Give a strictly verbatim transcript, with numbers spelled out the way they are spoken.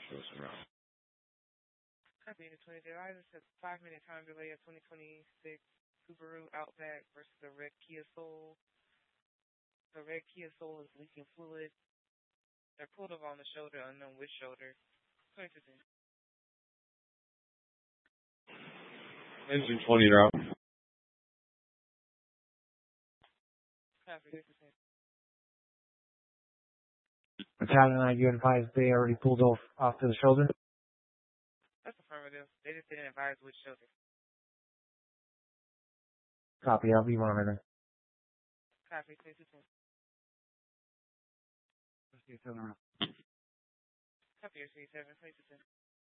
Show us around. Copy the twenty July. This is a five minute time delay of twenty twenty-six Subaru Outback versus the red Kia Soul. The red Kia Soul is leaking fluid. They're pulled up on the shoulder, unknown which shoulder. twenty percent. Engine twenty out. Copy fifty percent. Italian, I you advised they already pulled off off to the shoulder? That's affirmative. They just didn't advise which shoulder. Copy, I'll be monitoring. Copy fifty percent. Let's see, turn around. Copy your three seven, twenty percent.